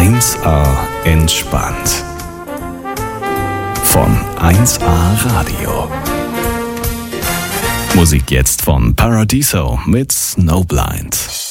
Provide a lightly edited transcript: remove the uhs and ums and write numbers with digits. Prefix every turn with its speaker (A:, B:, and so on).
A: 1A entspannt. Von 1A Radio. Musik jetzt von Paradiso mit Snowblind.